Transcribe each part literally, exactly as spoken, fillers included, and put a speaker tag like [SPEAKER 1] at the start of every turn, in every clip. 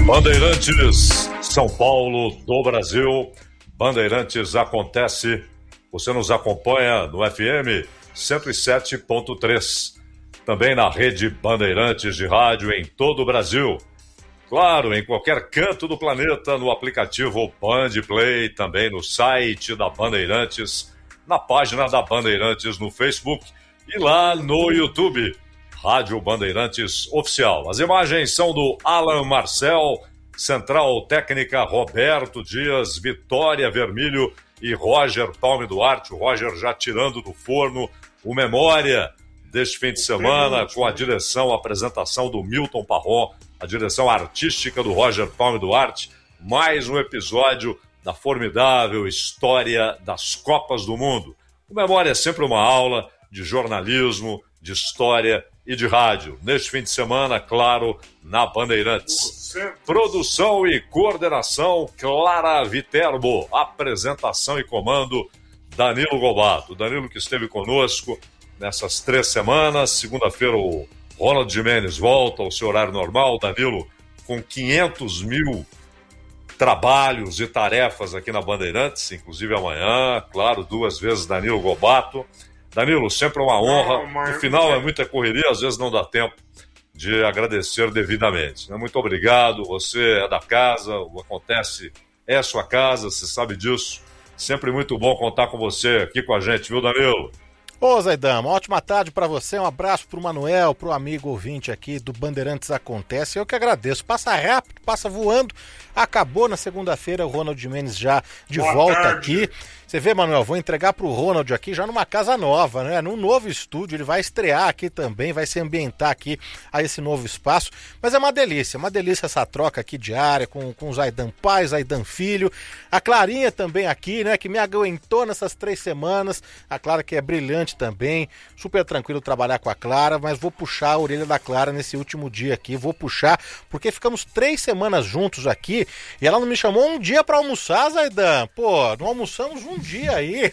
[SPEAKER 1] Bandeirantes, São Paulo do Brasil. Bandeirantes acontece. Você nos acompanha no F M cento e sete ponto três. Também na rede Bandeirantes de rádio em todo o Brasil. Claro, em qualquer canto do planeta, no aplicativo Band Play, também no site da Bandeirantes, na página da Bandeirantes no Facebook e lá no YouTube, Rádio Bandeirantes Oficial. As imagens são do Alan Marcel, Central Técnica Roberto Dias, Vitória Vermílio e Roger Palme Duarte. O Roger já tirando do forno o Memória deste fim de semana, com a direção, a apresentação do Milton Parron, a direção artística do Roger Palme Duarte. Mais um episódio da formidável história das Copas do Mundo. O Memória é sempre uma aula de jornalismo, de história e de rádio. Neste fim de semana, claro, na Bandeirantes. Produção e coordenação, Clara Viterbo. Apresentação e comando, Danilo Gobato. Danilo que esteve conosco nessas três semanas. Segunda-feira o Ronald Gimenez volta ao seu horário normal. Danilo com quinhentos mil trabalhos e tarefas aqui na Bandeirantes, inclusive amanhã, claro, duas vezes Danilo Gobato. Danilo, sempre uma honra. No final é muita correria, às vezes não dá tempo de agradecer devidamente. Muito obrigado, você é da casa, o Acontece é a sua casa, você sabe disso. Sempre muito bom contar com você aqui com a gente, viu, Danilo?
[SPEAKER 2] Ô, Zaidan, uma ótima tarde para você, um abraço pro Manuel, pro amigo ouvinte aqui do Bandeirantes Acontece. Eu que agradeço, passa rápido, passa voando. Acabou na segunda-feira, o Ronald Gimenez já de Boa volta tarde. Aqui. Você vê, Manuel, vou entregar pro Ronald aqui já numa casa nova, né? Num novo estúdio, ele vai estrear aqui também, vai se ambientar aqui a esse novo espaço. Mas é uma delícia, uma delícia essa troca aqui diária com, com o Zaidan pai, Zaidan filho. A Clarinha também aqui, né? Que me aguentou nessas três semanas. A Clara que é brilhante também, super tranquilo trabalhar com a Clara, mas vou puxar a orelha da Clara nesse último dia aqui, vou puxar, porque ficamos três semanas juntos aqui e ela não me chamou um dia pra almoçar, Zaidan. Pô, não almoçamos um dia aí.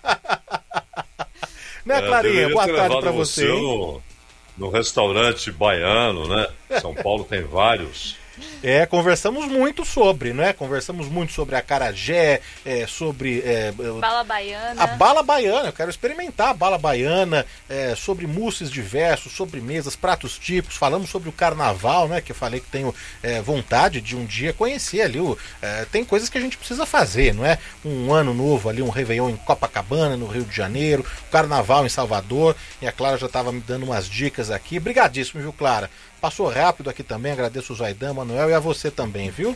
[SPEAKER 2] Né, Clarinha? Boa tarde pra você.
[SPEAKER 1] No, no restaurante baiano, né? São Paulo tem vários.
[SPEAKER 2] É, conversamos muito sobre, né? Conversamos muito sobre acarajé, é, sobre... É,
[SPEAKER 3] bala baiana.
[SPEAKER 2] A bala baiana, eu quero experimentar a bala baiana, é, sobre mousses diversos, sobremesas, pratos típicos. Falamos sobre o carnaval, né? Que eu falei que tenho é, vontade de um dia conhecer ali. O, é, tem coisas que a gente precisa fazer, não é? Um ano novo ali, um Réveillon em Copacabana, no Rio de Janeiro, carnaval em Salvador. E a Clara já estava me dando umas dicas aqui. Brigadíssimo, viu, Clara? Passou rápido aqui também, agradeço o Zaidan, Manuel, e a você também, viu?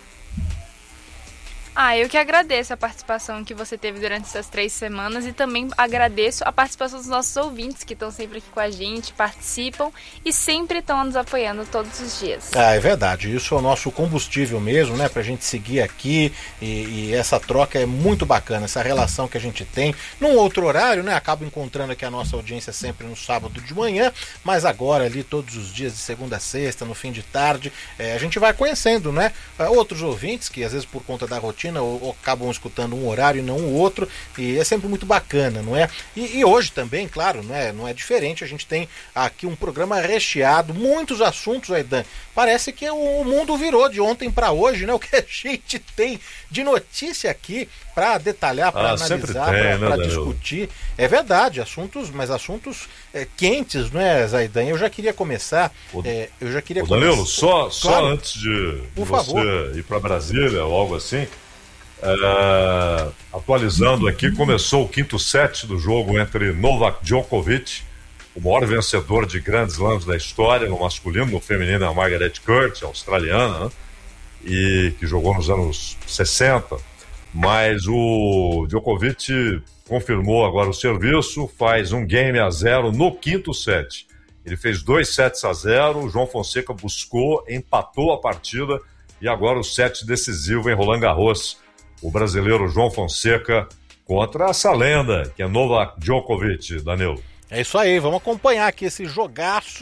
[SPEAKER 3] Ah, eu que agradeço a participação que você teve durante essas três semanas e também agradeço a participação dos nossos ouvintes que estão sempre aqui com a gente, participam e sempre estão nos apoiando todos os dias.
[SPEAKER 2] Ah, é verdade, isso é o nosso combustível mesmo, né, pra gente seguir aqui e, e essa troca é muito bacana, essa relação que a gente tem num outro horário, né, acabo encontrando aqui a nossa audiência sempre no sábado de manhã, mas agora ali todos os dias de segunda a sexta, no fim de tarde, é, a gente vai conhecendo, né, outros ouvintes que às vezes por conta da rotina Ou, ou acabam escutando um horário e não o outro, e é sempre muito bacana, não é? E, e hoje também, claro, não é, não é diferente, a gente tem aqui um programa recheado, muitos assuntos, Aidan. Parece que o mundo virou de ontem para hoje, né? O que a gente tem de notícia aqui para detalhar, para ah, analisar, para né, discutir. É verdade, assuntos, mas assuntos é, quentes, não é, Zaidan? Eu já queria começar. O, é, eu já queria
[SPEAKER 1] o Danilo,
[SPEAKER 2] começar...
[SPEAKER 1] só,
[SPEAKER 2] claro.
[SPEAKER 1] só antes de, de você ir para Brasília ou algo assim. É, atualizando aqui, começou o quinto set do jogo entre Novak Djokovic, o maior vencedor de Grand Slams da história, no masculino, no feminino é a Margaret Court, australiana, né? E que jogou nos anos sessenta, mas o Djokovic confirmou agora o serviço, faz um game a zero no quinto set. Ele fez dois sets a zero, o João Fonseca buscou, empatou a partida e agora o set decisivo em Roland Garros. O brasileiro João Fonseca contra essa lenda, que é Novak Djokovic, Danilo.
[SPEAKER 2] É isso aí, vamos acompanhar aqui esse jogaço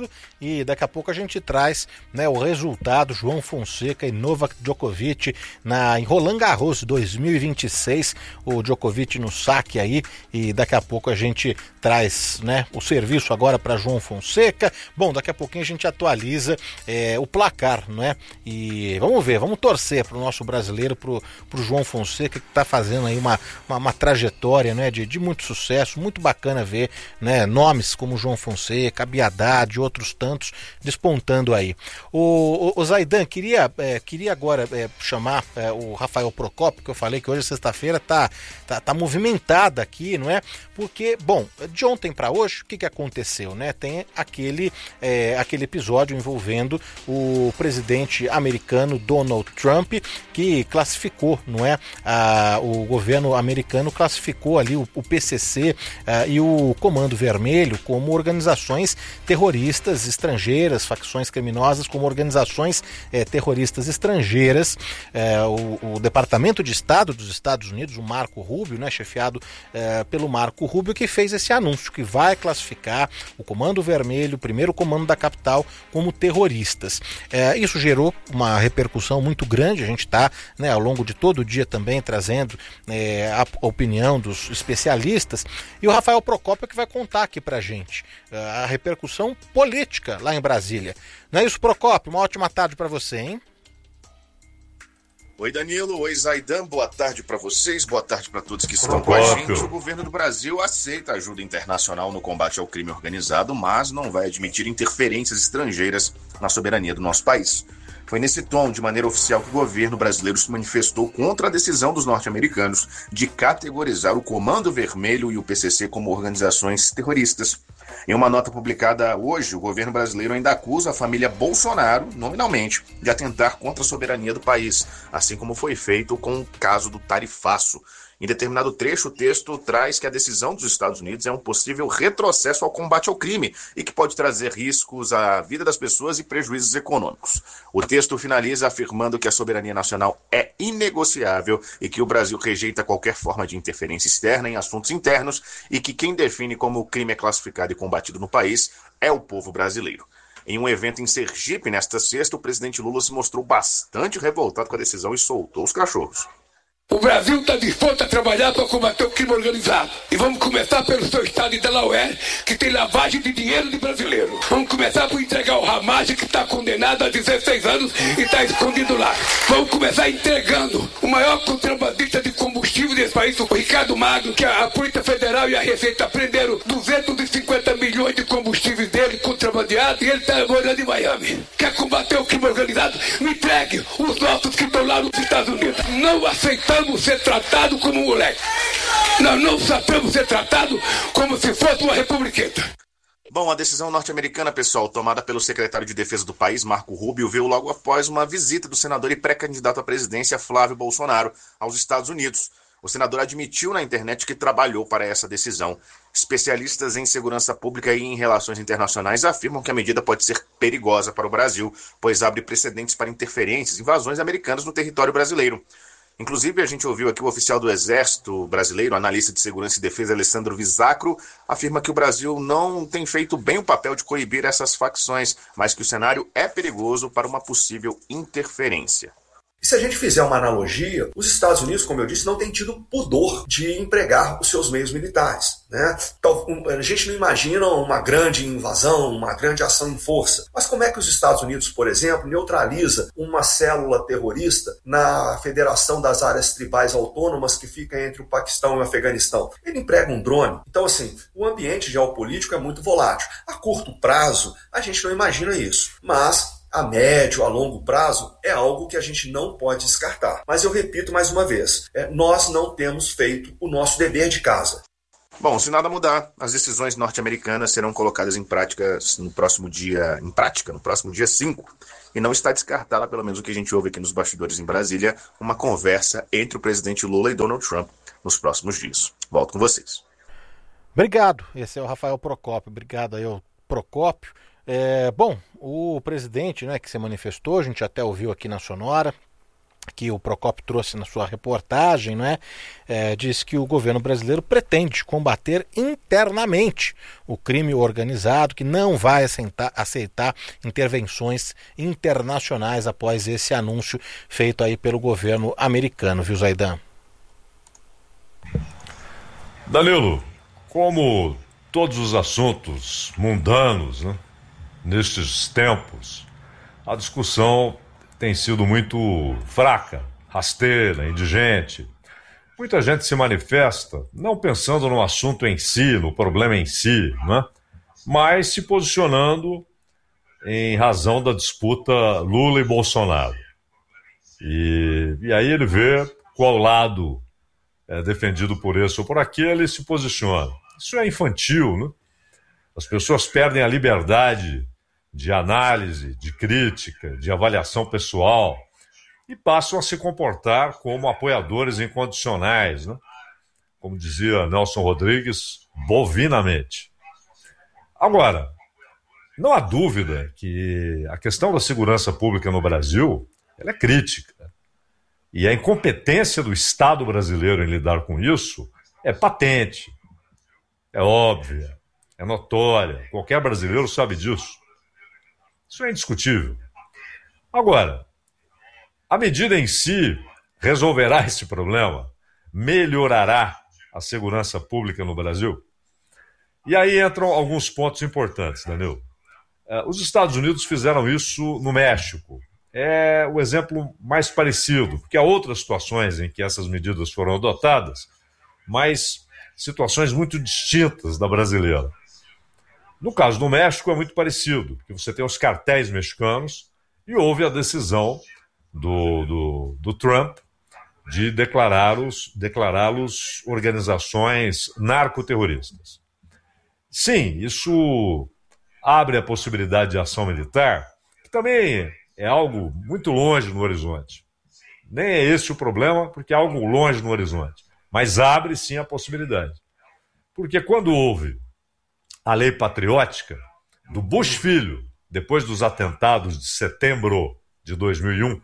[SPEAKER 2] e daqui a pouco a gente traz, né, o resultado, João Fonseca e Novak Djokovic na, em Roland Garros dois mil e vinte e seis, o Djokovic no saque aí, e daqui a pouco a gente traz, né, o serviço agora para João Fonseca. Bom, daqui a pouquinho a gente atualiza é, o placar, né, e vamos ver, vamos torcer para o nosso brasileiro, para o João Fonseca, que está fazendo aí uma, uma, uma trajetória, né, de, de muito sucesso, muito bacana ver, né, nomes como João Fonseca, Biadad e outros tantos despontando aí. O, o, o Zaidan, queria, é, queria agora é, chamar é, o Rafael Procópio, que eu falei que hoje, sexta-feira, tá, tá, tá movimentada aqui, não é? Porque, bom, de ontem para hoje, o que, que aconteceu, né? Tem aquele, é, aquele episódio envolvendo o presidente americano Donald Trump, que classificou, não é? Ah, o governo americano classificou ali o, o P C C ah, e o Comando Vermelho como organizações terroristas estrangeiras, facções criminosas como organizações eh, terroristas estrangeiras. Eh, o, o Departamento de Estado dos Estados Unidos, o Marco Rubio, né, chefiado eh, pelo Marco Rubio, que fez esse anúncio, que vai classificar o Comando Vermelho, o primeiro comando da capital, como terroristas. Eh, isso gerou uma repercussão muito grande, a gente está, né, ao longo de todo o dia também trazendo eh, a opinião dos especialistas, e o Rafael Procópio que vai contar aqui pra gente a repercussão política lá em Brasília. Não é isso, Procópio? Uma ótima tarde para você, hein?
[SPEAKER 4] Oi, Danilo. Oi, Zaidan. Boa tarde para vocês. Boa tarde para todos que estão com a gente. O governo do Brasil aceita ajuda internacional no combate ao crime organizado, mas não vai admitir interferências estrangeiras na soberania do nosso país. Foi nesse tom, de maneira oficial, que o governo brasileiro se manifestou contra a decisão dos norte-americanos de categorizar o Comando Vermelho e o P C C como organizações terroristas. Em uma nota publicada hoje, o governo brasileiro ainda acusa a família Bolsonaro, nominalmente, de atentar contra a soberania do país, assim como foi feito com o caso do tarifaço. Em determinado trecho, o texto traz que a decisão dos Estados Unidos é um possível retrocesso ao combate ao crime e que pode trazer riscos à vida das pessoas e prejuízos econômicos. O texto finaliza afirmando que a soberania nacional é inegociável e que o Brasil rejeita qualquer forma de interferência externa em assuntos internos e que quem define como o crime é classificado e combatido no país é o povo brasileiro. Em um evento em Sergipe, nesta sexta, o presidente Lula se mostrou bastante revoltado com a decisão e soltou os cachorros.
[SPEAKER 5] O Brasil está disposto a trabalhar para combater o crime organizado. E vamos começar pelo seu estado de Delaware, que tem lavagem de dinheiro de brasileiro. Vamos começar por entregar o Ramage, que está condenado a dezesseis anos e está escondido lá. Vamos começar entregando o maior contrabandista de combustível desse país, o Ricardo Magno, que a Polícia Federal e a Receita prenderam duzentos e cinquenta milhões de combustíveis dele contrabandeados e ele está morando em Miami. Quer combater o crime organizado? Me entregue os nossos que estão lá nos Estados Unidos. Não aceitamos ser tratado como um moleque. Nós não sabemos ser tratado como se fosse uma republiqueta.
[SPEAKER 4] Bom, a decisão norte-americana, pessoal, tomada pelo secretário de Defesa do país, Marco Rubio, veio logo após uma visita do senador e pré-candidato à presidência, Flávio Bolsonaro, aos Estados Unidos. O senador admitiu na internet que trabalhou para essa decisão. Especialistas em segurança pública e em relações internacionais afirmam que a medida pode ser perigosa para o Brasil, pois abre precedentes para interferências e invasões americanas no território brasileiro. Inclusive, a gente ouviu aqui o oficial do Exército brasileiro, analista de segurança e defesa, Alessandro Visacro, afirma que o Brasil não tem feito bem o papel de coibir essas facções, mas que o cenário é perigoso para uma possível interferência.
[SPEAKER 6] E se a gente fizer uma analogia, os Estados Unidos, como eu disse, não têm tido pudor de empregar os seus meios militares, né? Então, a gente não imagina uma grande invasão, uma grande ação em força. Mas como é que os Estados Unidos, por exemplo, neutraliza uma célula terrorista na Federação das Áreas Tribais Autônomas que fica entre o Paquistão e o Afeganistão? Ele emprega um drone. Então, assim, o ambiente geopolítico é muito volátil. A curto prazo, a gente não imagina isso. Mas a médio, a longo prazo, é algo que a gente não pode descartar. Mas eu repito mais uma vez, é, nós não temos feito o nosso dever de casa.
[SPEAKER 4] Bom, se nada mudar, as decisões norte-americanas serão colocadas em prática no próximo dia, em prática, no próximo dia cinco. E não está descartada, pelo menos o que a gente ouve aqui nos bastidores em Brasília, uma conversa entre o presidente Lula e Donald Trump nos próximos dias. Volto com vocês.
[SPEAKER 2] Obrigado. Esse é o Rafael Procópio. Obrigado aí ao Procópio. É, bom, o presidente, né, que se manifestou, a gente até ouviu aqui na Sonora, que o Procópio trouxe na sua reportagem, não é? É, diz que o governo brasileiro pretende combater internamente o crime organizado, que não vai aceitar, aceitar intervenções internacionais após esse anúncio feito aí pelo governo americano, viu, Zaidan?
[SPEAKER 1] Danilo, como todos os assuntos mundanos, né, nestes tempos, a discussão tem sido muito fraca, rasteira, indigente. Muita gente se manifesta não pensando no assunto em si, no problema em si, né? Mas se posicionando em razão da disputa Lula e Bolsonaro. E, e aí ele vê qual lado é defendido por esse ou por aquele e se posiciona. Isso é infantil, né? As pessoas perdem a liberdade de análise, de crítica, de avaliação pessoal e passam a se comportar como apoiadores incondicionais, né? Como dizia Nelson Rodrigues, bovinamente. Agora, não há dúvida que a questão da segurança pública no Brasil ela é crítica. E a incompetência do Estado brasileiro em lidar com isso é patente, é óbvia, é notória. Qualquer brasileiro sabe disso. Isso é indiscutível. Agora, a medida em si resolverá esse problema? Melhorará a segurança pública no Brasil? E aí entram alguns pontos importantes, Danilo. Os Estados Unidos fizeram isso no México. É o exemplo mais parecido, porque há outras situações em que essas medidas foram adotadas, mas situações muito distintas da brasileira. No caso do México é muito parecido, porque você tem os cartéis mexicanos e houve a decisão do, do, do Trump de declará-los, declará-los organizações narcoterroristas. Sim, isso abre a possibilidade de ação militar, que também é algo muito longe no horizonte. Nem é esse o problema, porque é algo longe no horizonte. Mas abre sim a possibilidade. Porque quando houve a lei patriótica do Bush Filho, depois dos atentados de setembro de dois mil e um,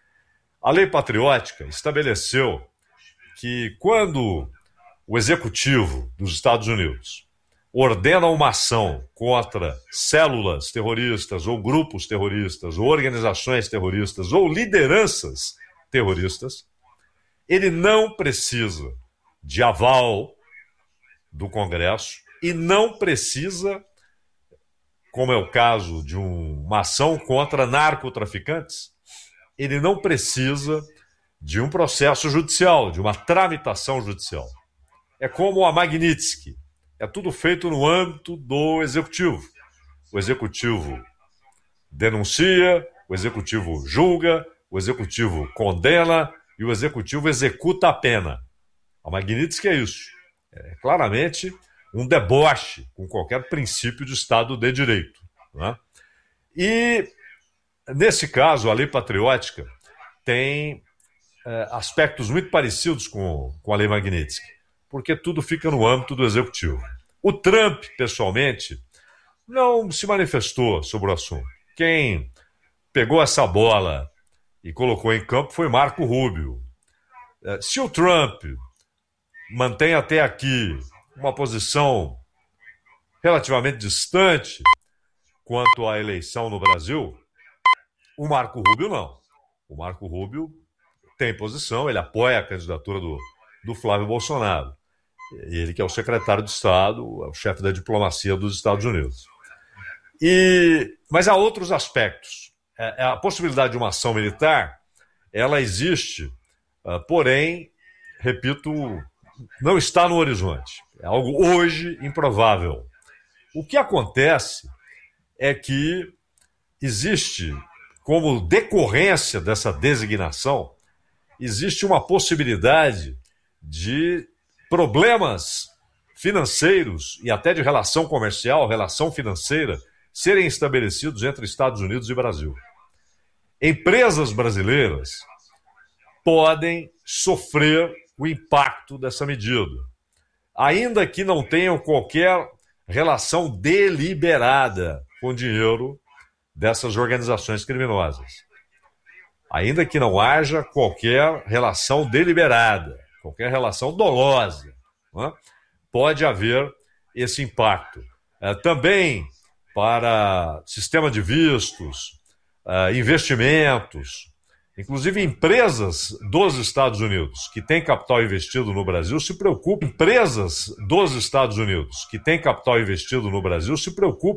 [SPEAKER 1] a lei patriótica estabeleceu que quando o executivo dos Estados Unidos ordena uma ação contra células terroristas ou grupos terroristas ou organizações terroristas ou lideranças terroristas, ele não precisa de aval do Congresso e não precisa, como é o caso de um, uma ação contra narcotraficantes, ele não precisa de um processo judicial, de uma tramitação judicial. É como a Magnitsky. É tudo feito no âmbito do executivo. O executivo denuncia, o executivo julga, o executivo condena e o executivo executa a pena. A Magnitsky é isso. É claramente um deboche com qualquer princípio de Estado de Direito, né? E, nesse caso, a lei patriótica tem é, aspectos muito parecidos com, com a lei Magnitsky, porque tudo fica no âmbito do executivo. O Trump, pessoalmente, não se manifestou sobre o assunto. Quem pegou essa bola e colocou em campo foi Marco Rubio. Se o Trump mantém até aqui uma posição relativamente distante quanto à eleição no Brasil, o Marco Rubio não. O Marco Rubio tem posição, ele apoia a candidatura do, do Flávio Bolsonaro. Ele que é o secretário de Estado, é o chefe da diplomacia dos Estados Unidos. E, mas há outros aspectos. A possibilidade de uma ação militar, ela existe, porém, repito, não está no horizonte. É algo hoje improvável. O que acontece é que existe, como decorrência dessa designação, existe uma possibilidade de problemas financeiros e até de relação comercial, relação financeira, serem estabelecidos entre Estados Unidos e Brasil. Empresas brasileiras podem sofrer o impacto dessa medida, ainda que não tenham qualquer relação deliberada com o dinheiro dessas organizações criminosas. ainda que não haja qualquer relação deliberada, qualquer relação dolosa, né? Pode haver esse impacto. É, também para sistema de vistos, é, investimentos, inclusive empresas dos Estados Unidos que têm capital investido no Brasil se preocupam, empresas dos Estados Unidos que têm capital investido no Brasil se preocupam